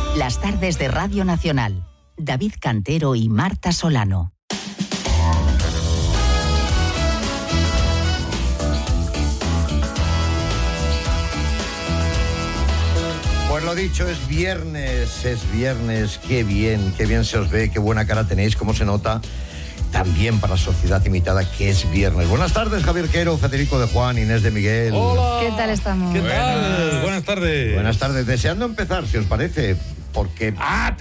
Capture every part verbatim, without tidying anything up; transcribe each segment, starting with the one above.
Las tardes de Radio Nacional. David Cantero y Marta Solano. Pues lo dicho, es viernes, es viernes, qué bien, qué bien se os ve, qué buena cara tenéis, cómo se nota. También para Sociedad Imitada, que es viernes. Buenas tardes, Javier Quero, Federico de Juan, Inés de Miguel. Hola. ¿Qué tal estamos? ¿Qué tal? Buenas, Buenas tardes. Buenas tardes. Deseando empezar, si os parece, porque...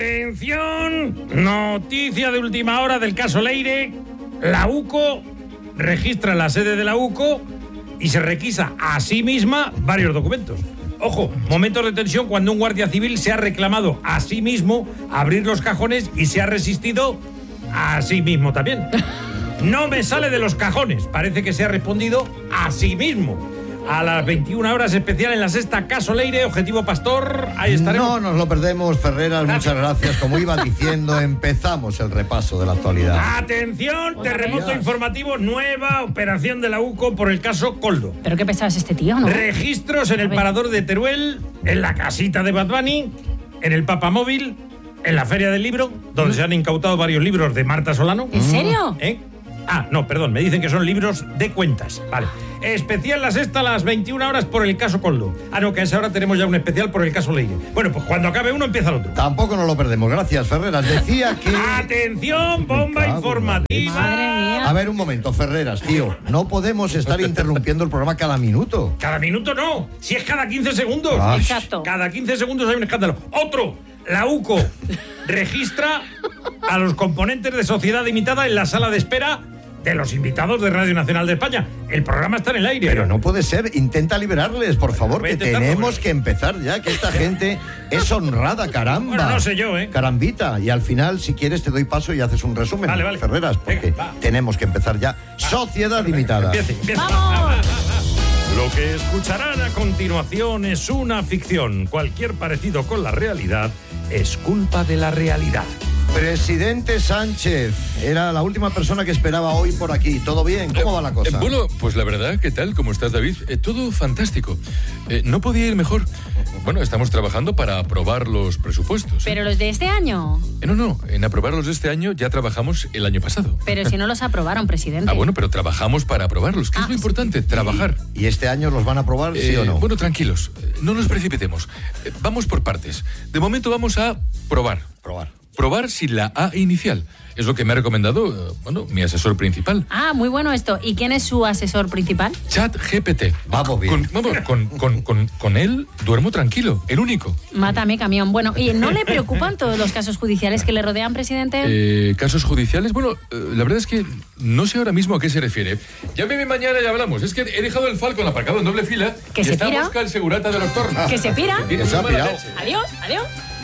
¡Atención! Noticia de última hora del caso Leire. La UCO registra la sede de la UCO y se requisa a sí misma varios documentos. Ojo, momentos de tensión cuando un guardia civil se ha reclamado a sí mismo abrir los cajones y se ha resistido a sí mismo también. No me sale de los cajones. Parece que se ha respondido a sí mismo. A las veintiuna horas, especial en la Sexta, caso Leire, Objetivo Pastor. Ahí estaremos. No nos lo perdemos, Ferreras. Gracias. Muchas gracias. Como iba diciendo, empezamos el repaso de la actualidad. Atención, terremoto Dios. informativo, nueva operación de la UCO por el caso Coldo. ¿Pero qué pesado es este tío, no? Registros en el parador de Teruel, en la casita de Bad Bunny, en el Papamóvil, en la Feria del Libro, donde se han incautado varios libros de Marta Solano. ¿En serio? ¿Eh? Ah, no, perdón, me dicen que son libros de cuentas. Vale. Especial la Sexta a las veintiuna horas por el caso Coldo. Ah, no, que a esa hora tenemos ya un especial por el caso Leire. Bueno, pues cuando acabe uno empieza el otro. Tampoco nos lo perdemos. Gracias, Ferreras. Decía que... ¡Atención, bomba Me cago en informativa! Madre mía. A ver, un momento, Ferreras, tío. No podemos estar interrumpiendo el programa cada minuto. Cada minuto no, si es cada quince segundos. Ay. Exacto. Cada quince segundos hay un escándalo. Otro, la UCO registra a los componentes de Sociedad Imitada en la sala de espera de los invitados de Radio Nacional de España. El programa está en el aire. Pero no puede ser. Intenta liberarles, por favor, Voy a que intentarlo, tenemos pero- que empezar ya, que esta gente es honrada, caramba. Bueno, no sé yo, ¿eh? Carambita. Y al final, si quieres, te doy paso y haces un resumen, Vale, vale. Ferreras, porque Venga, va. tenemos que empezar ya. Sociedad Limitada. Empiece, empiece. ¡Vamos! Lo que escucharán a continuación es una ficción. Cualquier parecido con la realidad es culpa de la realidad. Presidente Sánchez, era la última persona que esperaba hoy por aquí. ¿Todo bien? ¿Cómo va la cosa? Eh, bueno, pues la verdad, ¿qué tal? ¿Cómo estás, David? Eh, todo fantástico. Eh, no podía ir mejor. Bueno, estamos trabajando para aprobar los presupuestos. ¿eh? ¿Pero los de este año? Eh, no, no, en aprobarlos de este año ya trabajamos el año pasado. Pero si no los aprobaron, presidente. Ah, bueno, pero trabajamos para aprobarlos, que Ah, es lo importante, trabajar. ¿Y este año los van a aprobar, sí Eh, o no? Bueno, tranquilos, eh, no nos precipitemos. Eh, Vamos por partes. De momento vamos a probar. Probar. Probar sin la A inicial. Es lo que me ha recomendado, eh, bueno, mi asesor principal. Ah, muy bueno esto. ¿Y quién es su asesor principal? ChatGPT. Vamos bien. Con, vamos, con, con, con, con él duermo tranquilo, el único. Mátame, camión. Bueno, ¿y no le preocupan todos los casos judiciales que le rodean, presidente? Eh, casos judiciales, bueno, eh, la verdad es que no sé ahora mismo a qué se refiere. Llámeme mañana y hablamos. Es que he dejado el Falcon aparcado en doble fila. ¿Que y se está pira? busca el segurata de los tornos. ¿Que se pira? Tiene Que se ha muy mala pirado. leche. Adiós, adiós.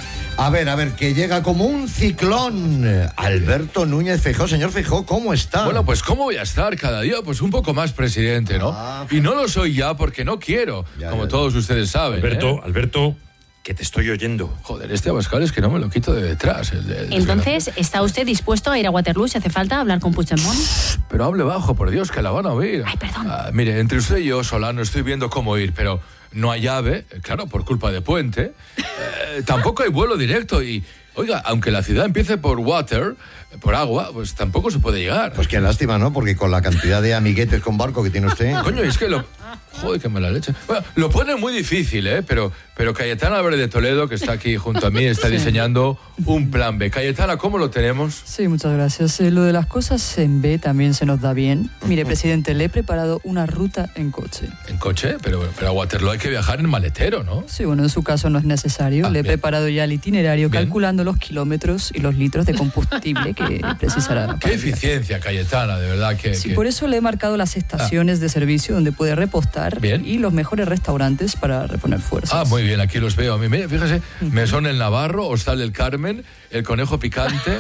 A ver, a ver, que llega como un ciclón. Alberto Núñez Feijóo. Señor Feijóo, ¿cómo está? Bueno, pues ¿cómo voy a estar cada día? Pues un poco más presidente, ¿no? Ah. Y no lo soy ya porque no quiero, Ya, como ya, todos ustedes saben. Alberto, ¿eh? Alberto, que te estoy oyendo. Joder, este Abascal es que no me lo quito de detrás. el de- el Entonces, ¿está usted dispuesto a ir a Waterloo si hace falta hablar con Puigdemont? Pero hable bajo, por Dios, que la van a oír. Ay, perdón. Ah, mire, entre usted y yo, Solano, estoy viendo cómo ir, pero no hay ave, eh, claro, por culpa de Puente. Eh, tampoco hay vuelo directo y, oiga, aunque la ciudad empiece por water, eh, por agua, pues tampoco se puede llegar. Pues qué lástima, ¿no? Porque con la cantidad de amiguetes con barco que tiene usted... Coño, es que lo... Joder, qué mala leche. Bueno, lo pone muy difícil, ¿eh? Pero, pero Cayetana Álvarez de Toledo, que está aquí junto a mí, está diseñando un plan B. Cayetana, ¿cómo lo tenemos? Sí, muchas gracias. Eh, lo de las cosas en B también se nos da bien. Mire, presidente, le he preparado una ruta en coche. ¿En coche? Pero, pero a Waterloo hay que viajar en maletero, ¿no? Sí, bueno, en su caso no es necesario. Ah, le he bien. preparado ya el itinerario Bien. calculando los kilómetros y los litros de combustible que precisará. para Qué el viaje. eficiencia, Cayetana, de verdad que... Sí, que- por eso le he marcado las estaciones de servicio donde puede repostar Bien. y los mejores restaurantes para reponer fuerzas. Ah, muy bien, aquí los veo. A mí, me- fíjese, Mesón el Navarro, Hostal del Carmen, el Conejo Picante.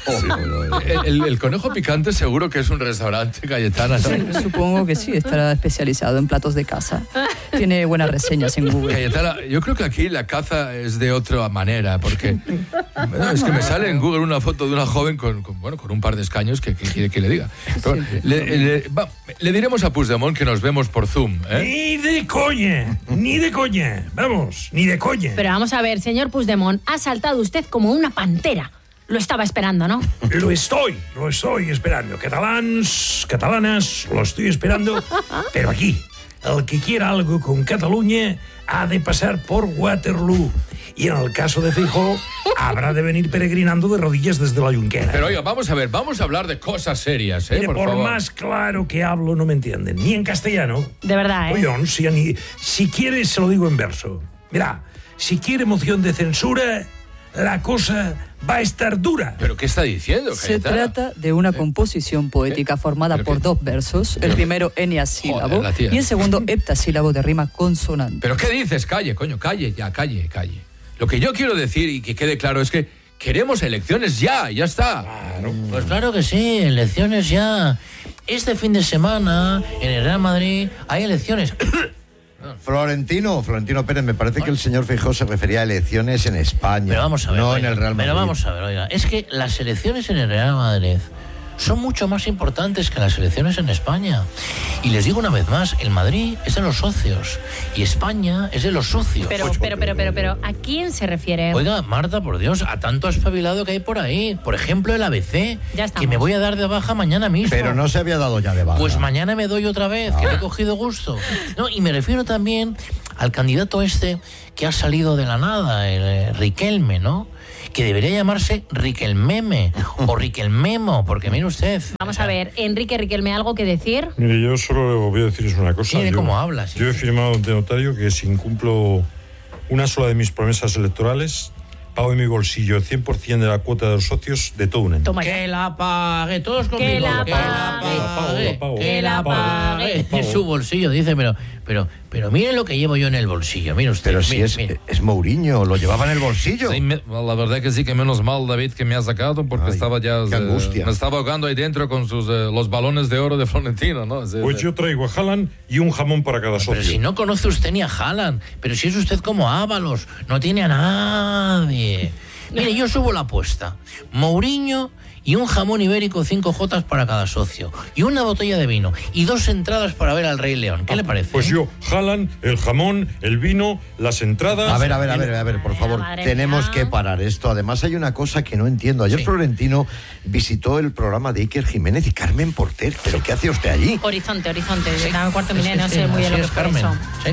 el, el- el Conejo Picante seguro que es un restaurante, Cayetana, ¿no? Sí, supongo que sí, estará especializado en platos de caza. Tiene buenas reseñas en Google. Cayetana, yo creo que aquí la caza es de otra manera, porque Bueno, es que me sale en Google una foto de una joven con, con, bueno, con un par de escaños que quiere que le diga. Pero, le, le, va, le diremos a Puigdemont que nos vemos por Zoom, ¿eh? Ni de coña, ni de coña. Vamos, ni de coña. Pero vamos a ver, señor Puigdemont, ha saltado usted como una pantera. Lo estaba esperando, ¿no? Lo estoy, lo estoy esperando. Catalans, catalanas, lo estoy esperando. Pero aquí, el que quiera algo con Cataluña ha de pasar por Waterloo. Y en el caso de Feijóo, habrá de venir peregrinando de rodillas desde la Junquera. Pero oiga, vamos a ver, vamos a hablar de cosas serias, ¿eh? Mire, por por favor. más claro que hablo, no me entienden. Ni en castellano. De verdad, ¿eh? Oye, si, ni, si quiere, se lo digo en verso. Mira, si quiere moción de censura, la cosa va a estar dura. ¿Pero qué está diciendo, Se Cayetana? trata de una composición poética formada ¿Pero por qué? dos versos, el primero eniasílabo Joder, la tía. y el segundo heptasílabo de rima consonante. ¿Pero qué dices? Calle, coño, calle, ya, calle, calle. Lo que yo quiero decir y que quede claro es que queremos elecciones ya, ya está. Claro. Pues claro que sí, elecciones ya. Este fin de semana en el Real Madrid hay elecciones. Florentino, Florentino Pérez, me parece que el señor Feijóo se refería a elecciones en España. Pero vamos a ver. No oiga, en el Real Madrid. Pero vamos a ver, oiga. Es que las elecciones en el Real Madrid son mucho más importantes que las elecciones en España. Y les digo una vez más, el Madrid es de los socios y España es de los sucios. Pero, pero, pero, pero, pero, ¿a quién se refiere? Oiga, Marta, por Dios, a tanto espabilado que hay por ahí. Por ejemplo, el A B C, Ya estamos. que me voy a dar de baja mañana mismo. Pero no se había dado ya de baja. Pues mañana me doy otra vez, que le he cogido gusto. No, y me refiero también al candidato este que ha salido de la nada, el eh, Riquelme, ¿no? Que debería llamarse Riquelmeme o Riquelmemo, porque mire usted. Vamos a ver, Enrique Riquelme, ¿algo que decir? Mire, yo solo voy a decirles una cosa. Mire yo, cómo habla, sí. Yo he firmado ante notario que si incumplo una sola de mis promesas electorales, pago en mi bolsillo el cien por ciento de la cuota de los socios de todo un año. Toma ya. Que la pague, todos conmigo. Que la que pague. la pague, La pago, que la la pago, pague. la pago. En su bolsillo, dice, pero, pero, pero mire lo que llevo yo en el bolsillo, mire usted. Pero si mire, es, mire. es Mourinho, lo llevaba en el bolsillo. Sí, me- la verdad que sí, que menos mal, David, que me ha sacado porque Ay, estaba ya... qué eh, angustia. me estaba ahogando ahí dentro con sus, eh, los balones de oro de Florentino, ¿no? Sí, Pues sí. yo traigo a Haaland y un jamón para cada Pero socio. si no conoce usted ni a Haaland, pero si es usted como Ábalos, no tiene a nadie. Mire, yo subo la apuesta. Mourinho y un jamón ibérico cinco jotas para cada socio. Y una botella de vino. Y dos entradas para ver al Rey León. ¿Qué le parece? Pues yo, Haaland, el jamón, el vino, las entradas... A ver, a ver, a ver, a ver, por favor, Madre tenemos mía. que parar esto. Además hay una cosa que no entiendo. Ayer Sí. Florentino visitó el programa de Iker Jiménez y Carmen Porter. ¿Pero qué hace usted allí? Horizonte, horizonte. Sí. Estaba en cuarto Sí, milenio, no sí, sé sí, muy bien así lo que es, fue Carmen. eso. Sí.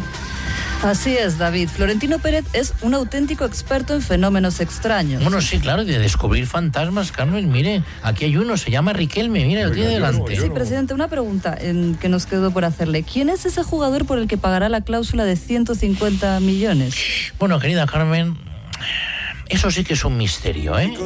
Así es, David. Florentino Pérez es un auténtico experto en fenómenos extraños. Bueno, sí, claro, de descubrir fantasmas, Carmen. Mire, aquí hay uno, se llama Riquelme. Mire, lo tiene Oiga, yo no, delante. yo Sí, no. presidente, una pregunta en que nos quedó por hacerle. ¿Quién es ese jugador por el que pagará la cláusula de ciento cincuenta millones? Bueno, querida Carmen, eso sí que es un misterio, ¿eh?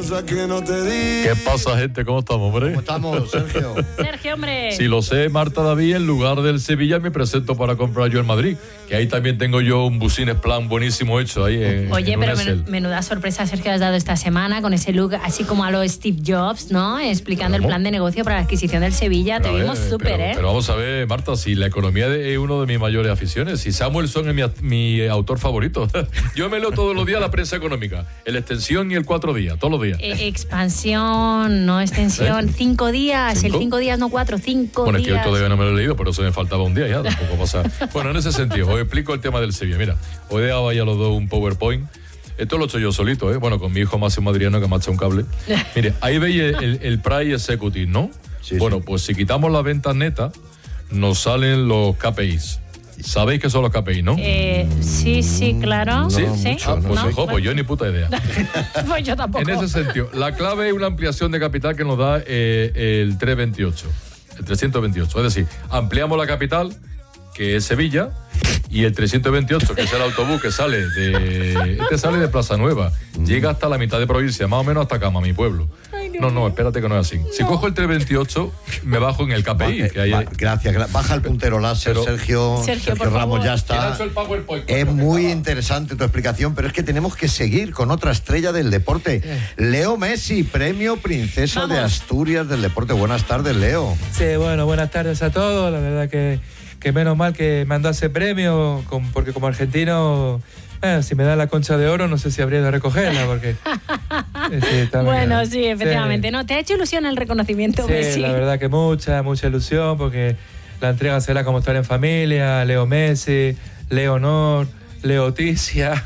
¿Qué pasa, gente? ¿Cómo estamos, hombre? ¿Cómo estamos, Sergio? Sergio, hombre. Si lo sé, Marta David, en lugar del Sevilla me presento para comprar yo el Madrid. Que ahí también tengo yo un Busines Plan buenísimo hecho ahí en, Oye, en un pero Excel. men- menuda sorpresa, Sergio, has dado esta semana con ese look así como a lo Steve Jobs, ¿no? Explicando el ¿Cómo? plan de negocio para la adquisición del Sevilla. Te Pero, a vimos ver, súper, pero- ¿eh? Pero vamos a ver, Marta, si la economía es uno de mis mayores aficiones, si Samuelson es mi, mi autor favorito. Yo me leo todos los días la prensa económica, el Extensión y el Cuatro Días, todos los días. Eh, expansión, no extensión. ¿Eh? Cinco días, ¿Cinco? el cinco días, no cuatro, cinco Bueno, es que días. hoy todavía no me lo he leído, pero eso me faltaba un día ya, tampoco pasa. Bueno, en ese sentido, os explico el tema del Sevilla. Mira, hoy he dado ya los dos un PowerPoint. Esto lo he hecho yo solito, ¿eh? Bueno, con mi hijo Máximo Adriano que me ha echado un cable. Mire, ahí veis el, el, el Price Executive, ¿no? Sí, bueno, sí. pues si quitamos las ventas netas, nos salen los K P Is. ¿Sabéis qué son los K P I, no? Eh, sí, sí, claro. ¿Sí? ¿Sí? mucho, Ah, pues ¿No? ojo, pues yo ni puta idea. Pues yo tampoco. En ese sentido, la clave es una ampliación de capital que nos da eh, el trescientos veintiocho. El trescientos veintiocho. Es decir, ampliamos la capital, que es Sevilla, y el trescientos veintiocho, que es el autobús que sale de. Este sale de Plaza Nueva, llega hasta la mitad de provincia, más o menos hasta Cama, mi pueblo. No, no, espérate que no es así. Si cojo el trescientos veintiocho, me bajo en el K P I. Que hay, Va, gracias, gra- baja el puntero láser, Pero- Sergio. Sergio, por Ramos, favor. ya ¿Quién ha está. hecho el PowerPoint? Es muy interesante tu explicación, pero es que tenemos que seguir con otra estrella del deporte. Leo Messi, premio Princesa de Vamos. Asturias del deporte. Buenas tardes, Leo. Sí, bueno, buenas tardes a todos. La verdad que, que menos mal que mandó ese premio, con- porque como argentino, eh, si me da la concha de oro, no sé si habría de recogerla, porque Sí, también. Bueno, sí, efectivamente. No, ¿te ha hecho ilusión el reconocimiento, Sí, Messi? la verdad que mucha, mucha ilusión, porque la entrega será como estar en familia, Leo Messi, Leonor, Leoticia,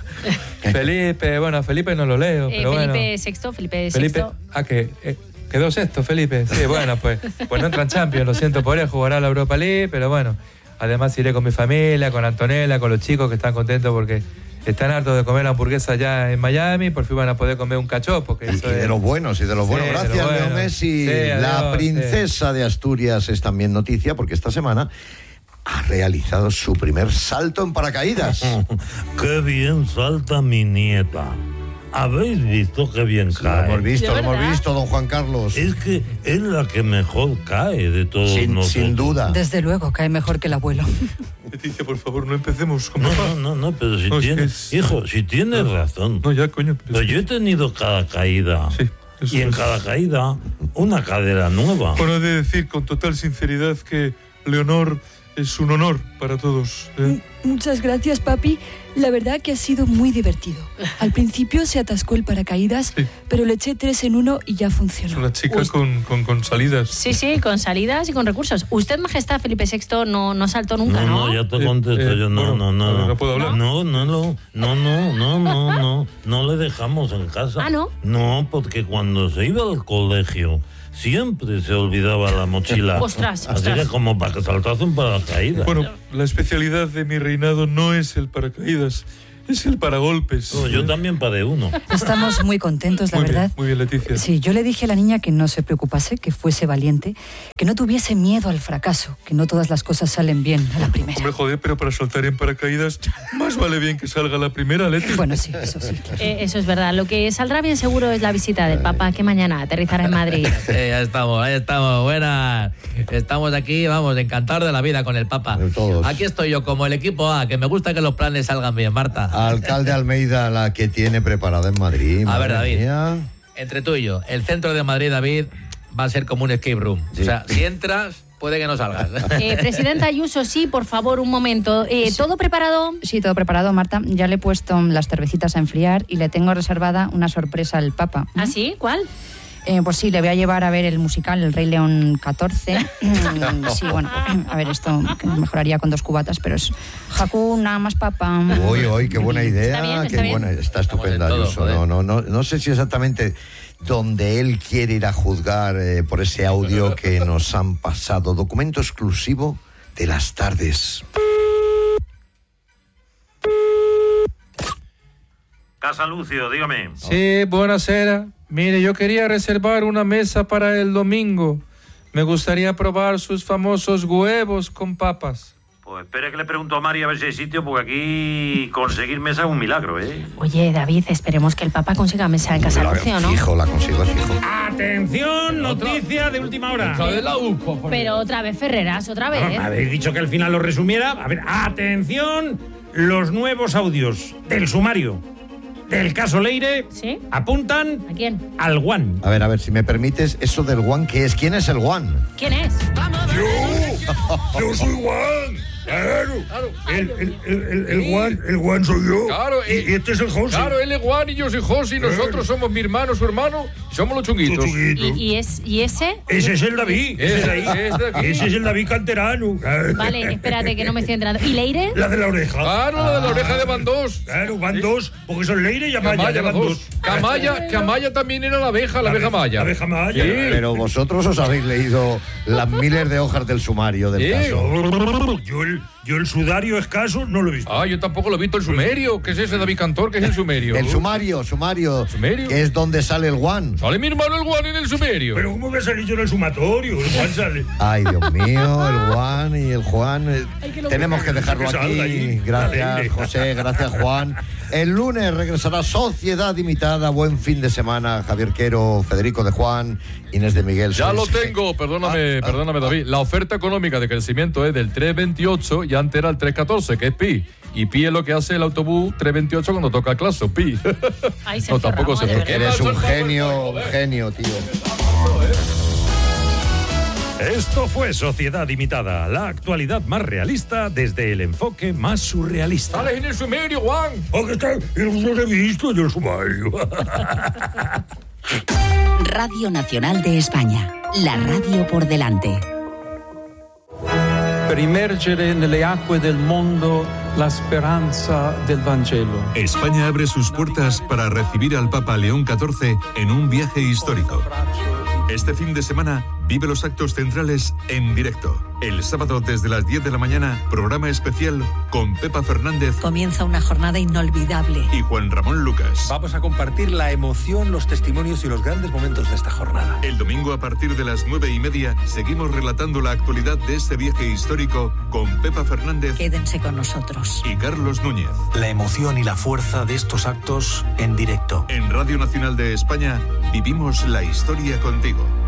Felipe, bueno, a Felipe no lo leo, Eh, pero Felipe bueno. Sexto, Felipe Felipe, Sexto. ah, que eh, quedó sexto, Felipe. Sí, bueno, pues, pues no entra en Champions, lo siento por él, jugará la Europa League, pero bueno, además iré con mi familia, con Antonella, con los chicos que están contentos porque están hartos de comer hamburguesa ya en Miami, por fin van a poder comer un cachopo. Que Y, eso y es- de los buenos, y de los Sí, buenos. de Gracias, lo Leo bueno. Messi. Sí, la adiós, princesa de Asturias es también noticia porque esta semana ha realizado su primer salto en paracaídas. Qué bien salta mi nieta. ¿Habéis visto qué bien Lo cae? hemos visto, ¿De lo hemos verdad? visto, don Juan Carlos. Es que es la que mejor cae de todos Sin, nosotros. sin duda. Desde luego, cae mejor que el abuelo. Leticia, por favor, no empecemos con No, papá. no, no, no, pero si No, es que tienes... es- Hijo, si tienes razón. No, ya, coño. pero Pero es que- yo he tenido cada caída. Sí, eso Y en es. cada caída, una cadera nueva. Bueno, he de decir con total sinceridad que Leonor es un honor para todos. ¿eh? Muchas gracias, papi. La verdad que ha sido muy divertido. Al principio se atascó el paracaídas, Sí. pero le eché tres en uno y ya Es funcionó. una chica Us- con, con, con salidas. Sí, sí, con salidas y con recursos. Usted, Majestad, Felipe Sexto, no, no saltó nunca, No, ¿no? no, ya te Eh, contesto eh, yo. No, bueno, no, no, a ver, no. ¿no puedo hablar? No, no, no, no, no, no, no, no. No le dejamos en casa. Ah, ¿no? No, porque cuando se iba al colegio siempre se olvidaba la mochila. Ostras, Así ostras. que como para que saltase un paracaídas. Bueno, la especialidad de mi reinado no es el paracaídas, es el paragolpes. No, yo ¿eh? también paré uno. Estamos muy contentos, la Muy verdad. bien, muy bien, Leticia. Sí, yo le dije a la niña que no se preocupase, que fuese valiente, que no tuviese miedo al fracaso, que no todas las cosas salen bien a la primera. Hombre, joder, pero para saltar en paracaídas, más vale bien que salga la primera, Leti. Bueno, sí, eso sí. Eh, eso es verdad. Lo que saldrá bien seguro es la visita del Papa, que mañana aterrizará en Madrid. Sí, ya estamos, ahí estamos, buenas. Estamos aquí, vamos, encantados de la vida con el Papa. De todos. Aquí estoy yo como el equipo A, que me gusta que los planes salgan bien, Marta. Alcalde Almeida, la que tiene preparada en Madrid. A madre ver, David. mía. Entre tú y yo, el centro de Madrid, David, va a ser como un escape room. Sí. O sea, si entras, puede que no salgas. Eh, Presidenta Ayuso, sí, por favor, un momento. Eh, ¿Todo preparado? Sí, todo preparado, Marta. Ya le he puesto las cervecitas a enfriar y le tengo reservada una sorpresa al Papa. ¿Ah, sí? ¿Cuál? Eh, pues sí, le voy a llevar a ver el musical El Rey León catorce. Mm, sí, bueno, a ver, esto que mejoraría con dos cubatas, pero es Hakuna más Papa. Uy, uy, qué buena idea. Está bien, qué está bien. buena, está estupenda, Estamos en todo, Ayuso. joder. No, no, no, no sé si exactamente donde él quiere ir a juzgar eh, por ese audio que nos han pasado. Documento exclusivo de las tardes. Casa Lucio, dígame. Sí, buenasera. Mire, yo quería reservar una mesa para el domingo. Me gustaría probar sus famosos huevos con papas. Pues espere que le pregunto a Mari a ver si hay sitio, porque aquí conseguir mesa es un milagro, ¿eh? Oye, David, esperemos que el Papa consiga mesa en Casa Lucio, ¿no? Fijo, la consigo, fijo. Atención, noticia de última hora. Otra vez la UCO. por Pero otra vez Ferreras, otra vez. Ah, habéis dicho que al final lo resumiera. A ver, atención, los nuevos audios del sumario del caso Leire ¿Sí? apuntan ¿A quién? al One. A ver, a ver, si me permites, eso del Juan, ¿qué es? ¿Quién es el Juan? ¿Quién es? Yo soy Juan. Claro. El, el, el, el, el Juan, el Juan soy yo. Claro, y, y- y este es el José. Claro, él es Juan y yo soy José y nosotros somos mi hermano, su hermano y somos los chunguitos. ¿Y, y es, ¿Y ese? Ese es el David. Ese, Ese, de ahí. ese de aquí. Ese es el David canterano. Vale, espérate que no me estoy enterando. ¿Y Leire? La de la oreja. Claro, la de la oreja de Van dos. Claro, van dos, porque son Leire y Amaya. Amaya, ya las van dos. dos. Que Amaya, que Amaya también era la abeja, la abeja maya. La abeja maya. Sí. Pero vosotros os habéis leído las miles de hojas del sumario del Sí. caso. Yo el, yo el sudario escaso no lo he visto. Ah, yo tampoco lo he visto el sumerio. ¿Qué es ese David Cantor? ¿Qué es el sumerio? El sumario, sumario, ¿Sumario? que es donde sale el Juan. Sale mi hermano el Juan en el sumerio. Pero ¿cómo voy a salir yo en el sumatorio? El Juan sale. Ay, Dios mío, el Juan y el Juan. eh, Tenemos que dejarlo Que salga aquí. ahí. Gracias, Alegre. José. Gracias, Juan. El lunes regresará Sociedad Imitada. Buen fin de semana, Javier Quero, Federico de Juan, Inés de Miguel. Ya Sois- lo tengo, perdóname, Ah, ah, perdóname, David. La oferta económica de crecimiento es del tres veintiocho y antes era el tres catorce, que es pi. Y pi es lo que hace el autobús tres veintiocho cuando toca clase, pi. Ay, No, Sergio tampoco Ramos, se de Es puede. que verdad. eres un genio, un genio, tío. Esto fue Sociedad Imitada, la actualidad más realista desde el enfoque más surrealista. Sales en el sumerio, Juan. Oh, que está, no lo he visto yo el sumario. Radio Nacional de España, la radio por delante. Per immergere nelle acque del mondo la speranza del Vangelo. España abre sus puertas para recibir al Papa León catorce en un viaje histórico. Este fin de semana vive los actos centrales en directo. El sábado desde las diez de la mañana, programa especial con Pepa Fernández. Comienza una jornada inolvidable. Y Juan Ramón Lucas. Vamos a compartir la emoción, los testimonios y los grandes momentos de esta jornada. El domingo a partir de las nueve y media seguimos relatando la actualidad de este viaje histórico con Pepa Fernández. Quédense con nosotros. Y Carlos Núñez. La emoción y la fuerza de estos actos en directo. En Radio Nacional de España vivimos la historia contigo.